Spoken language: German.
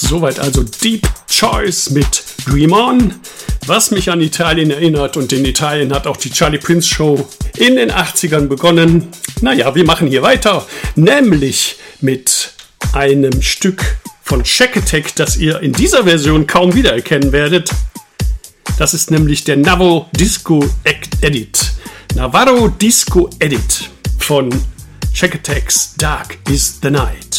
Soweit also Deep Choice mit Dream On, was mich an Italien erinnert. Und in Italien hat auch die Charlie Prince Show in den 80ern begonnen. Naja, wir machen hier weiter, nämlich mit einem Stück von Shack Attack, das ihr in dieser Version kaum wiedererkennen werdet. Das ist nämlich der Navarro Disco Edit. Navarro Disco Edit von Shack Attack's Dark is the Night.